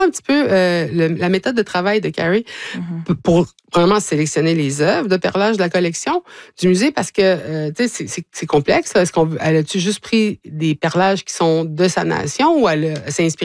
un petit peu la méthode de travail de Carrie pour vraiment sélectionner les œuvres de perlage de la collection du musée parce que tu sais c'est complexe. Elle a-tu juste pris des perlages qui sont de sa nation ou elle s'est inspirée